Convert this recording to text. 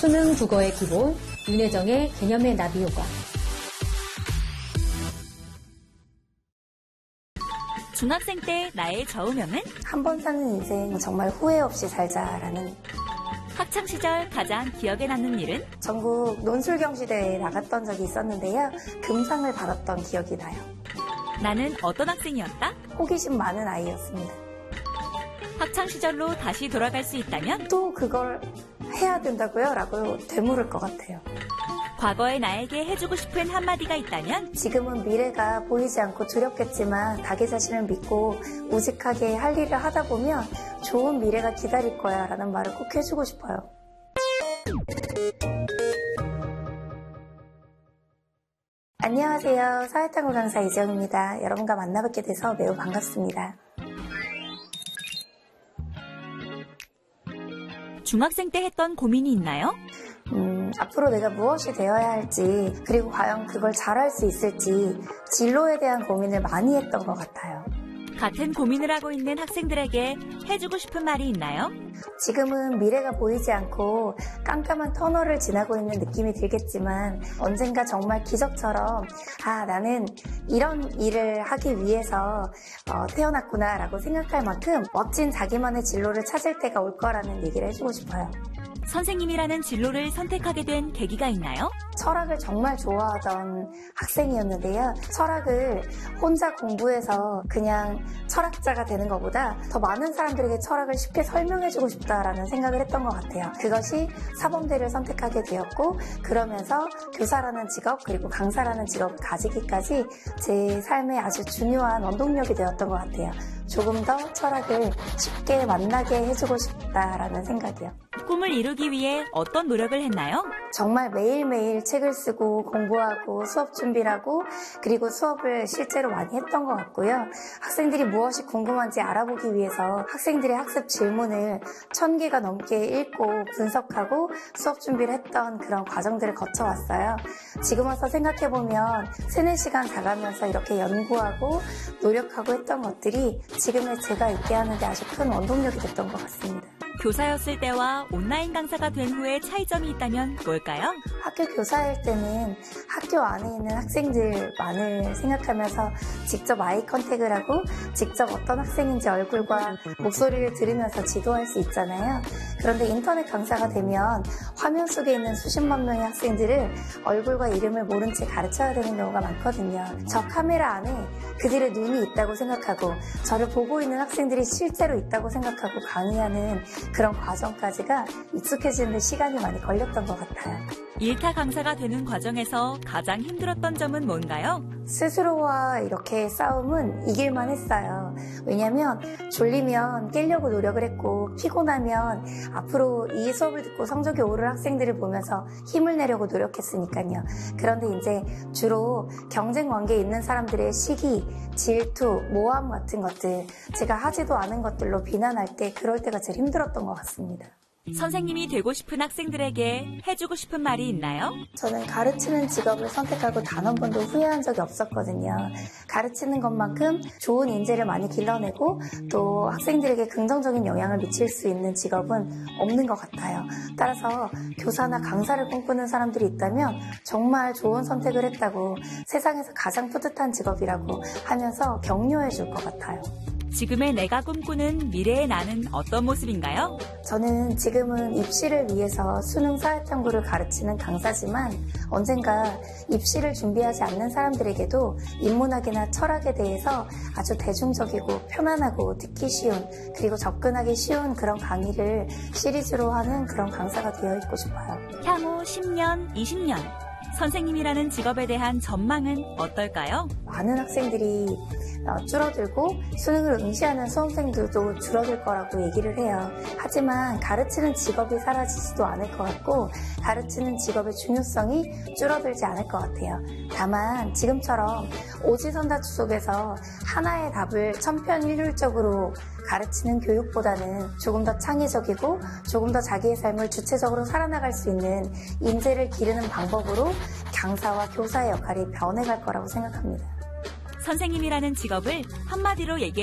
수능 국어의 기본, 윤혜정의 개념의 나비 효과. 중학생 때 나의 좌우명은? 한 번 사는 인생 정말 후회 없이 살자라는. 학창시절 가장 기억에 남는 일은? 전국 논술경시대회에 나갔던 적이 있었는데요. 금상을 받았던 기억이 나요. 나는 어떤 학생이었다? 호기심 많은 아이였습니다. 학창시절로 다시 돌아갈 수 있다면? 또 그걸 해야 된다고요? 라고 되물을 것 같아요. 과거의 나에게 해주고 싶은 한마디가 있다면? 지금은 미래가 보이지 않고 두렵겠지만 자기 자신을 믿고 우직하게 할 일을 하다 보면 좋은 미래가 기다릴 거야 라는 말을 꼭 해주고 싶어요. 안녕하세요. 사회탐구 강사 이지영입니다. 여러분과 만나뵙게 돼서 매우 반갑습니다. 중학생 때 했던 고민이 있나요? 앞으로 내가 무엇이 되어야 할지, 그리고 과연 그걸 잘할 수 있을지 진로에 대한 고민을 많이 했던 것 같아요. 같은 고민을 하고 있는 학생들에게 해주고 싶은 말이 있나요? 지금은 미래가 보이지 않고 깜깜한 터널을 지나고 있는 느낌이 들겠지만 언젠가 정말 기적처럼 나는 이런 일을 하기 위해서 태어났구나 라고 생각할 만큼 멋진 자기만의 진로를 찾을 때가 올 거라는 얘기를 해주고 싶어요. 선생님이라는 진로를 선택하게 된 계기가 있나요? 철학을 정말 좋아하던 학생이었는데요. 철학을 혼자 공부해서 그냥 철학자가 되는 것보다 더 많은 사람들에게 철학을 쉽게 설명해주고 싶다라는 생각을 했던 것 같아요. 그것이 사범대를 선택하게 되었고, 그러면서 교사라는 직업 그리고 강사라는 직업을 가지기까지 제 삶에 아주 중요한 원동력이 되었던 것 같아요. 조금 더 철학을 쉽게 만나게 해주고 싶다라는 생각이요. 꿈을 이루기 위해 어떤 노력을 했나요? 정말 매일매일 책을 쓰고 공부하고 수업 준비를 하고 그리고 수업을 실제로 많이 했던 것 같고요. 학생들이 무엇이 궁금한지 알아보기 위해서 학생들의 학습 질문을 1000개가 넘게 읽고 분석하고 수업 준비를 했던 그런 과정들을 거쳐왔어요. 지금 와서 생각해보면 3-4시간 자가면서 이렇게 연구하고 노력하고 했던 것들이 지금의 제가 있게 하는데 아주 큰 원동력이 됐던 것 같습니다. 교사였을 때와 온라인 강사가 된 후에 차이점이 있다면 뭘까요? 학교 교사일 때는 학교 안에 있는 학생들만을 생각하면서 직접 아이 컨택을 하고 직접 어떤 학생인지 얼굴과 목소리를 들으면서 지도할 수 있잖아요. 그런데 인터넷 강사가 되면 화면 속에 있는 수십만 명의 학생들을 얼굴과 이름을 모른 채 가르쳐야 되는 경우가 많거든요. 저 카메라 안에 그들의 눈이 있다고 생각하고 저를 보고 있는 학생들이 실제로 있다고 생각하고 강의하는 그런 과정까지가 익숙해지는 데 시간이 많이 걸렸던 것 같아요. 일타 강사가 되는 과정에서 가장 힘들었던 점은 뭔가요? 스스로와 이렇게 싸움은 이길만 했어요. 왜냐하면 졸리면 깨려고 노력을 했고 피곤하면 앞으로 이 수업을 듣고 성적이 오를 학생들을 보면서 힘을 내려고 노력했으니까요. 그런데 이제 주로 경쟁 관계에 있는 사람들의 시기, 질투, 모함 같은 것들, 제가 하지도 않은 것들로 비난할 때 그럴 때가 제일 힘들었던 것 같습니다. 선생님이 되고 싶은 학생들에게 해주고 싶은 말이 있나요? 저는 가르치는 직업을 선택하고 단 한 번도 후회한 적이 없었거든요. 가르치는 것만큼 좋은 인재를 많이 길러내고 또 학생들에게 긍정적인 영향을 미칠 수 있는 직업은 없는 것 같아요. 따라서 교사나 강사를 꿈꾸는 사람들이 있다면 정말 좋은 선택을 했다고, 세상에서 가장 뿌듯한 직업이라고 하면서 격려해 줄 것 같아요. 지금의 내가 꿈꾸는 미래의 나는 어떤 모습인가요? 저는 지금은 입시를 위해서 수능 사회탐구를 가르치는 강사지만 언젠가 입시를 준비하지 않는 사람들에게도 인문학이나 철학에 대해서 아주 대중적이고 편안하고 듣기 쉬운 그리고 접근하기 쉬운 그런 강의를 시리즈로 하는 그런 강사가 되어 있고 싶어요. 향후 10년, 20년 선생님이라는 직업에 대한 전망은 어떨까요? 많은 학생들이 줄어들고 수능을 응시하는 수험생들도 줄어들 거라고 얘기를 해요. 하지만 가르치는 직업이 사라지지도 않을 것 같고 가르치는 직업의 중요성이 줄어들지 않을 것 같아요. 다만 지금처럼 오지선다투 속에서 하나의 답을 천편일률적으로 가르치는 교육보다는 조금 더 창의적이고 조금 더 자기의 삶을 주체적으로 살아나갈 수 있는 인재를 기르는 방법으로 강사와 교사의 역할이 변해갈 거라고 생각합니다. 선생님이라는 직업을 한마디로 얘기해